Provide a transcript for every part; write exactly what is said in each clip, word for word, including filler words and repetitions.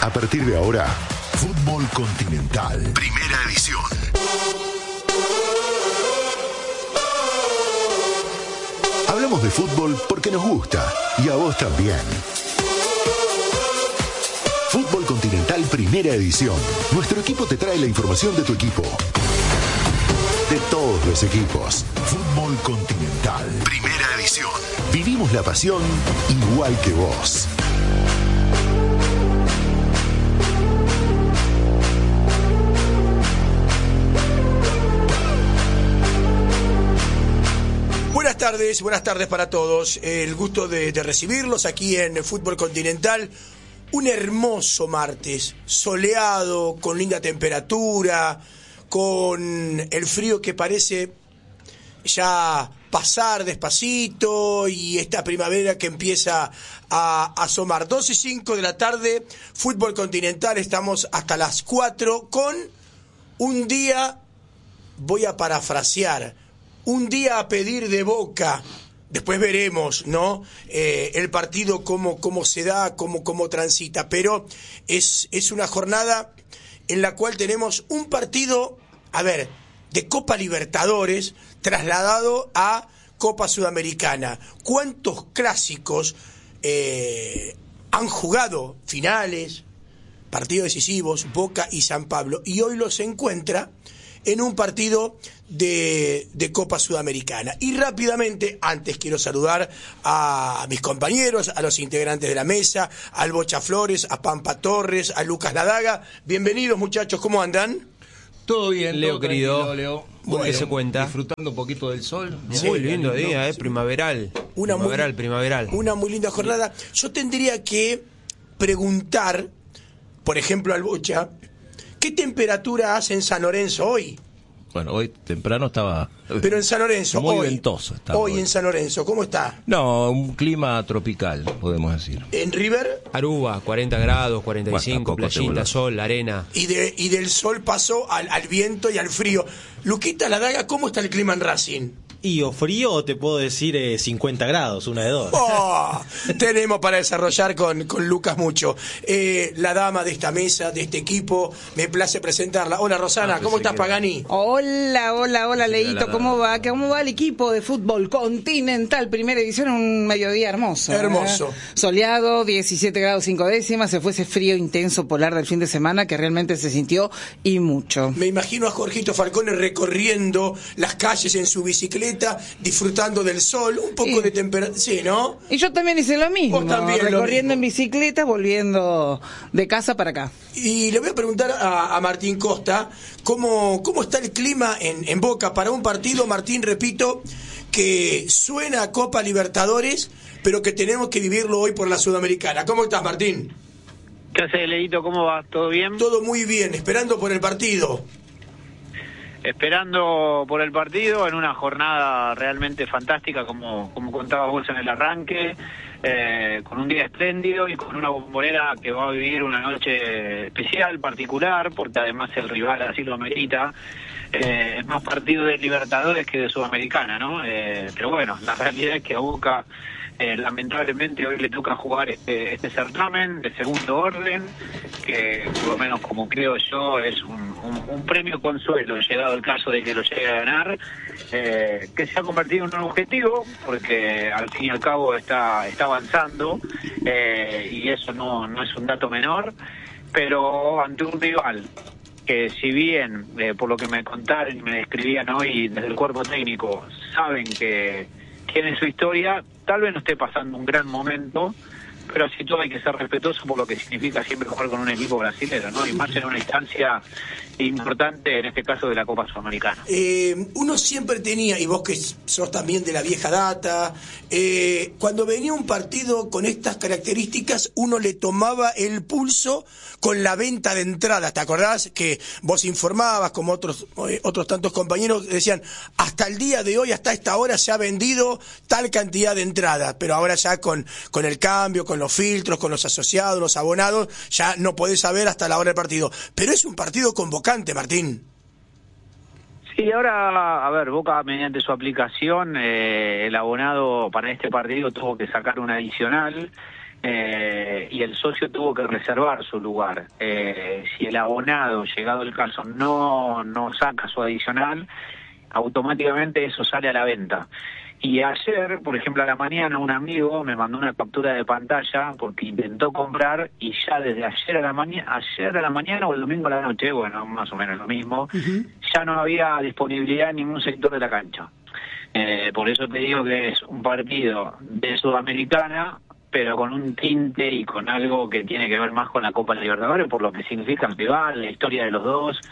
A partir de ahora, Fútbol Continental, primera edición. Hablamos de fútbol porque nos gusta y a vos también. Fútbol Continental, primera edición. Nuestro equipo te trae la información de tu equipo. De todos los equipos. Fútbol Continental, primera edición. Vivimos la pasión igual que vos. Buenas tardes, buenas tardes para todos. El gusto de, de recibirlos aquí en Fútbol Continental. Un hermoso martes, soleado, con linda temperatura, con el frío que parece ya pasar despacito y esta primavera que empieza a asomar. Dos y cinco de la tarde, Fútbol Continental, estamos hasta las cuatro con un día, voy a parafrasear, un día a pedir de Boca. Después veremos, ¿no? Eh, el partido, cómo, cómo se da, cómo, cómo transita. Pero es, es una jornada en la cual tenemos un partido, a ver, de Copa Libertadores trasladado a Copa Sudamericana. ¿Cuántos clásicos eh, han jugado finales, partidos decisivos, Boca y San Pablo? Y hoy los encuentra en un partido de, de Copa Sudamericana. Y rápidamente, antes quiero saludar a mis compañeros, a los integrantes de la mesa, al Bocha Flores, a Pampa Torres, a Lucas Ladaga. Bienvenidos, muchachos, ¿cómo andan? Todo bien, Leo, todo querido, Leo. Bueno, ¿qué se cuenta? Disfrutando un poquito del sol. Sí, muy lindo día, lindo. eh, primaveral. Una primaveral, muy, primaveral. Una muy linda jornada. Yo tendría que preguntar, por ejemplo, al Bocha, ¿qué temperatura hace en San Lorenzo hoy? Bueno, hoy temprano estaba... Pero en San Lorenzo, muy hoy, ventoso estaba hoy, hoy en San Lorenzo, ¿cómo está? No, un clima tropical, podemos decir. ¿En River? Aruba, cuarenta grados, cuarenta y cinco, bueno, playita, sol, arena. Y, de, y del sol pasó al, al viento y al frío. Luquita Ladaga, ¿cómo está el clima en Racing? Y o frío o te puedo decir eh, cincuenta grados, una de dos. Oh, tenemos para desarrollar con, con Lucas mucho. Eh, la dama de esta mesa, de este equipo, me place presentarla. Hola Rosana, Ah, ¿cómo estás, que... Pagani? Hola, hola, hola Leito, la, la, ¿cómo va? ¿Cómo va el equipo de fútbol Continental? Primera edición, un mediodía hermoso. Hermoso. ¿eh? Soleado, diecisiete grados cinco décimas, se fue ese frío intenso polar del fin de semana que realmente se sintió y mucho. Me imagino a Jorgito Falcone recorriendo las calles en su bicicleta, disfrutando del sol, un poco Sí. de temperatura, sí, ¿no? Y yo también hice lo mismo, Vos también lo recorriendo mismo. en bicicleta, volviendo de casa para acá. Y le voy a preguntar a, a Martín Costa cómo, cómo está el clima en, en Boca para un partido, Martín, repito, que suena a Copa Libertadores, pero que tenemos que vivirlo hoy por la Sudamericana. ¿Cómo estás, Martín? ¿Qué haces, Leito? ¿Cómo va? ¿Todo bien? Todo muy bien, esperando por el partido. Esperando por el partido en una jornada realmente fantástica, como, como contabas vos en el arranque, eh, con un día espléndido y con una bombonera que va a vivir una noche especial, particular, porque además el rival así lo amerita. Eh, es más partido de Libertadores que de Sudamericana, ¿no? Eh, pero bueno, la realidad es que a Boca eh, lamentablemente hoy le toca jugar este, este certamen de segundo orden, que por lo menos como creo yo es un, un, un premio consuelo, llegado el caso de que lo llegue a ganar, eh, que se ha convertido en un objetivo, porque al fin y al cabo está, está avanzando, eh, y eso no, no es un dato menor, pero ante un rival que si bien, eh, por lo que me contaron y me describían hoy desde el cuerpo técnico, saben que tiene su historia, tal vez no esté pasando un gran momento, pero así todo hay que ser respetuoso por lo que significa siempre jugar con un equipo brasileño, ¿no? Y más en una instancia importante, en este caso de la Copa Sudamericana. Eh, uno siempre tenía, y vos que sos también de la vieja data, eh, cuando venía un partido con estas características, uno le tomaba el pulso con la venta de entradas. ¿Te acordás que vos informabas, como otros eh, otros tantos compañeros, decían, hasta el día de hoy, hasta esta hora se ha vendido tal cantidad de entradas, pero ahora ya con, con el cambio, con los filtros, con los asociados, los abonados, ya no podés saber hasta la hora del partido. Pero es un partido convocante, Martín. Sí, ahora, a ver, Boca mediante su aplicación, eh, el abonado para este partido tuvo que sacar un adicional, eh, y el socio tuvo que reservar su lugar. Eh, si el abonado, llegado el caso, no, no saca su adicional, automáticamente eso sale a la venta. Y ayer, por ejemplo, a la mañana, un amigo me mandó una captura de pantalla porque intentó comprar y ya desde ayer a la mañana, ayer a la mañana o el domingo a la noche, bueno, más o menos lo mismo, uh-huh. ya no había disponibilidad en ningún sector de la cancha. Eh, por eso te digo que es un partido de Sudamericana, pero con un tinte y con algo que tiene que ver más con la Copa Libertadores, por lo que significa el rival, la historia de los dos.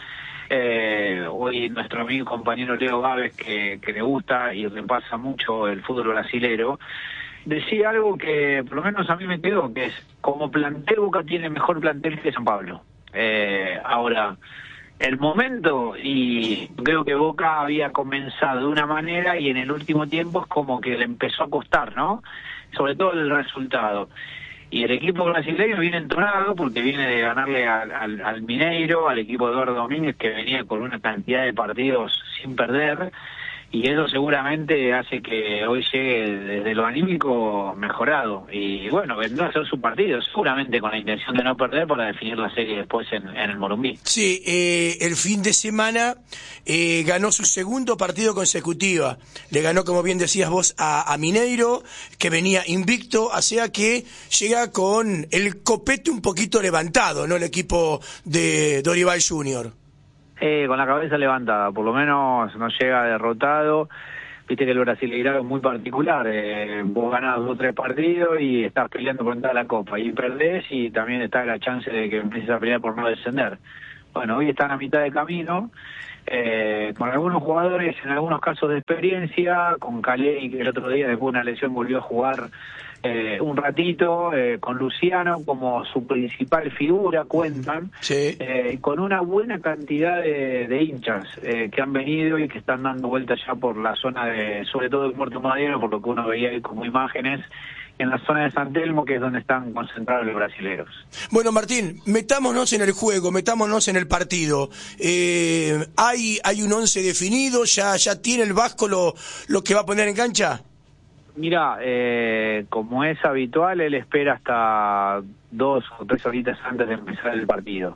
Eh, hoy nuestro amigo y compañero Leo Gávez, que, que le gusta y repasa mucho el fútbol brasilero, decía algo que por lo menos a mí me quedó, que es, como plantel, Boca tiene mejor plantel que San Pablo. Eh, ahora, el momento, y creo que Boca había comenzado de una manera y en el último tiempo es como que le empezó a costar, ¿no? Sobre todo el resultado. Y el equipo brasileño viene entonado porque viene de ganarle al, al, al Mineiro, al equipo de Eduardo Domínguez, que venía con una cantidad de partidos sin perder, y eso seguramente hace que hoy llegue desde lo anímico mejorado. Y bueno, vendrá a ser su partido, seguramente con la intención de no perder para definir la serie después en, en el Morumbí. Sí, eh, el fin de semana eh, ganó su segundo partido consecutivo. Le ganó, como bien decías vos, a, a Mineiro, que venía invicto, o sea que llega con el copete un poquito levantado, ¿no? El equipo de Dorival junior Eh, con la cabeza levantada, por lo menos no llega derrotado. Viste que el Brasileirao es muy particular, eh, vos ganás dos o tres partidos y estás peleando por entrar a la Copa, y perdés y también está la chance de que empieces a pelear por no descender. Bueno, hoy están a mitad de camino, eh, con algunos jugadores, en algunos casos de experiencia, con Caley, que el otro día después de una lesión volvió a jugar Eh, un ratito, eh, con Luciano como su principal figura, cuentan, sí. eh, con una buena cantidad de, de hinchas eh, que han venido y que están dando vueltas ya por la zona de, sobre todo de Puerto Madero, por lo que uno veía ahí como imágenes, en la zona de San Telmo, que es donde están concentrados los brasileros. Bueno, Martín, metámonos en el juego, metámonos en el partido. Eh, ¿hay, hay un once definido? ¿Ya, ya tiene el Vasco lo, lo que va a poner en cancha? Mira, eh, como es habitual, él espera hasta dos o tres horitas antes de empezar el partido.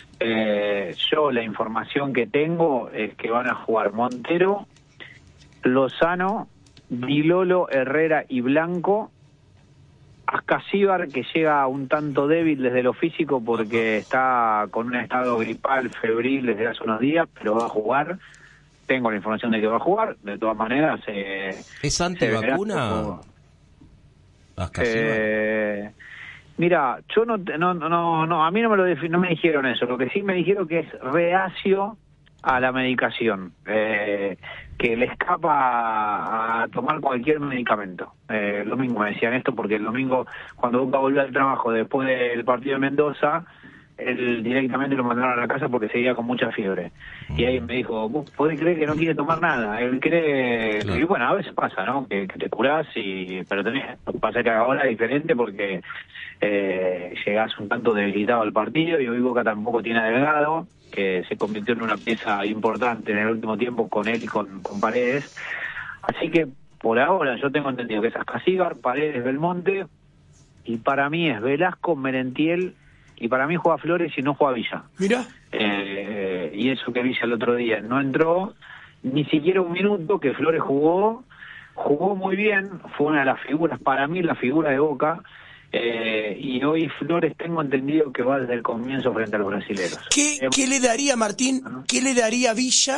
Eh, yo la información que tengo es que van a jugar Montero, Lozano, Dilolo, Herrera y Blanco, Ascasíbar, que llega un tanto débil desde lo físico porque está con un estado gripal, febril desde hace unos días, pero va a jugar. Tengo la información de que va a jugar, de todas maneras. Eh, ¿Es antivacuna? Eh, mira, yo no, no, no, no, a mí no me lo defi- no me dijeron eso. Lo que sí me dijeron que es reacio a la medicación, eh, que le escapa a tomar cualquier medicamento. Eh, lo mismo me decían esto porque el domingo, cuando Boca volvió al trabajo después del partido de Mendoza, él directamente lo mandaron a la casa porque seguía con mucha fiebre. Y ahí me dijo, vos podés creer que no quiere tomar nada. Él cree, claro. Y bueno, a veces pasa, ¿no? Que, que te curás, y pero tenés, lo que pasa es que ahora es diferente porque eh, llegás un tanto debilitado al partido, y hoy Boca tampoco tiene a Delgado, que se convirtió en una pieza importante en el último tiempo con él y con, con Paredes. Así que por ahora yo tengo entendido que es Ascasíbar, Paredes, Belmonte, y para mí es Velasco, Merentiel, y para mí juega Flores y no juega Villa. Mira. Eh, y eso que Villa el otro día no entró ni siquiera un minuto, que Flores jugó, jugó muy bien, fue una de las figuras, para mí la figura de Boca, eh, y hoy Flores tengo entendido que va desde el comienzo frente a los brasileros. ¿Qué, eh, ¿qué le daría, Martín, ¿no? qué le daría Villa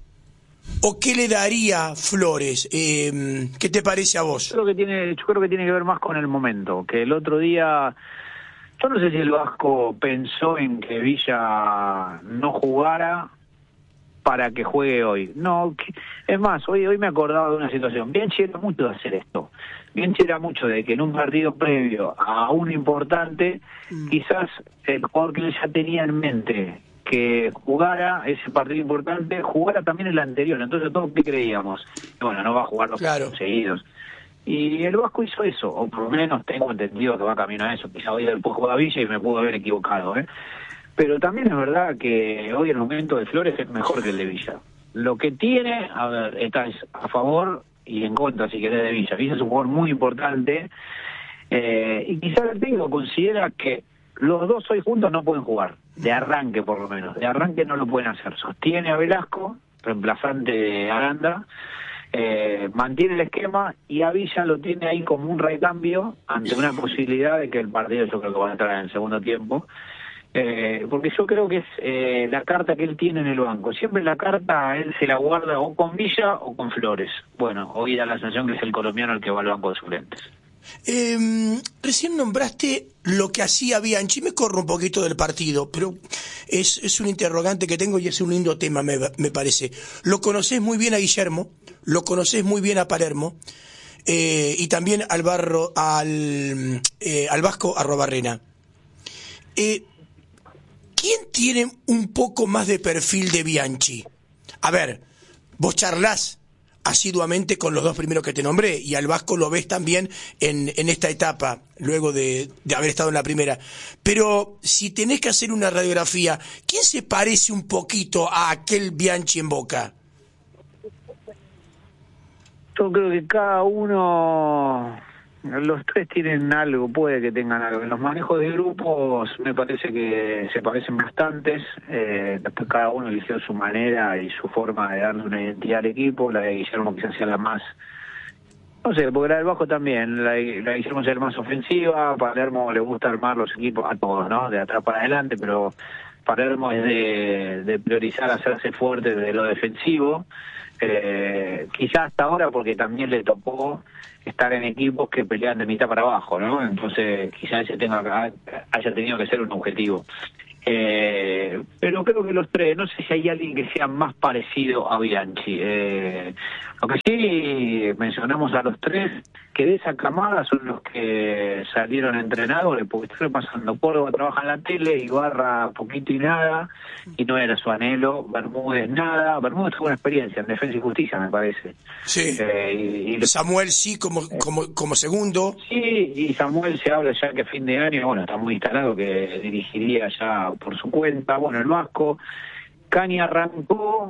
o qué le daría Flores? Eh, ¿Qué te parece a vos? Yo creo que tiene, yo creo que tiene que ver más con el momento, que el otro día... Yo no sé si el Vasco pensó en que Villa no jugara para que juegue hoy. No, es más, hoy hoy me acordaba de una situación. Bianchi era mucho de hacer esto. Bianchi era mucho de que en un partido previo a un importante, mm. quizás el jugador que él ya tenía en mente que jugara ese partido importante, jugara también el anterior. Entonces todos que creíamos, bueno, no va a jugar los claro. partidos seguidos. Y el Vasco hizo eso, o por lo menos tengo entendido que va camino a eso. Quizá hoy después juega Villa y me pudo haber equivocado, ¿eh? Pero también es verdad que hoy el momento de Flores es mejor que el de Villa. Lo que tiene, a ver, está a favor y en contra, si querés, de Villa. Villa es un jugador muy importante, Eh, y quizás el técnico considera que los dos hoy juntos no pueden jugar, de arranque por lo menos, de arranque no lo pueden hacer. Sostiene a Velasco, reemplazante de Aranda, eh, mantiene el esquema y a Villa lo tiene ahí como un recambio ante una posibilidad de que el partido, yo creo que va a entrar en el segundo tiempo, eh, porque yo creo que es eh, la carta que él tiene en el banco. Siempre la carta él se la guarda o con Villa o con Flores. Bueno, hoy da la sensación que es el colombiano el que va al banco de suplentes. Eh, recién nombraste lo que hacía Bianchi, me corro un poquito del partido, pero es, es un interrogante que tengo y es un lindo tema, me, me parece. Lo conocés muy bien a Guillermo, lo conocés muy bien a Palermo, eh, y también al barro, al, eh, al Vasco Arrobarrena. Eh, ¿Quién tiene un poco más de perfil de Bianchi? A ver, vos charlás asiduamente con los dos primeros que te nombré, y al Vasco lo ves también en, en esta etapa, luego de, de haber estado en la primera. Pero si tenés que hacer una radiografía, ¿quién se parece un poquito a aquel Bianchi en Boca? Yo creo que cada uno, los tres tienen algo, puede que tengan algo. En los manejos de grupos me parece que se parecen bastantes. Eh, después cada uno eligió su manera y su forma de darle una identidad al equipo. La de Guillermo quizás sea la más, no sé, porque la del Bajo también, la de, la de Guillermo es la más ofensiva. A Palermo le gusta armar los equipos a todos, ¿no? De atrás para adelante, pero Palermo es de, de priorizar hacerse fuerte de lo defensivo. Eh, quizás hasta ahora porque también le tocó estar en equipos que pelean de mitad para abajo, ¿no? Entonces quizás ese tenga, haya tenido que ser un objetivo. Eh, pero creo que los tres, no sé si hay alguien que sea más parecido a Bianchi. Eh, lo que sí mencionamos a los tres, que de esa camada son los que salieron entrenadores, porque estoy pasando, Córdoba trabaja en la tele, Ibarra poquito y nada, y no era su anhelo, Bermúdez nada, Bermúdez tuvo una experiencia en Defensa y Justicia, me parece. Sí, eh, y, y Samuel sí como, como, como segundo. Sí, y Samuel se habla ya que a fin de año, bueno, está muy instalado que dirigiría ya por su cuenta, bueno, el Vasco, Cani arrancó